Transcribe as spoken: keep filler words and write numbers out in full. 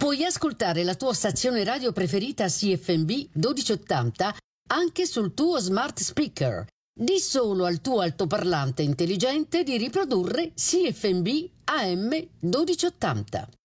Puoi ascoltare la tua stazione radio preferita C F M B milleottanta anche sul tuo smart speaker. Di solo al tuo altoparlante intelligente di riprodurre C F M B A M milleottanta.